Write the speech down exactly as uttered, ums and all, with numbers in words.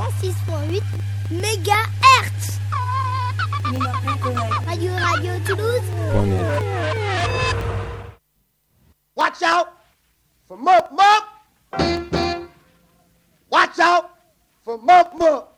six virgule huit mégahertz. Radio Radio Toulouse. Watch out for Muck Muck. Watch out for Muck Muck.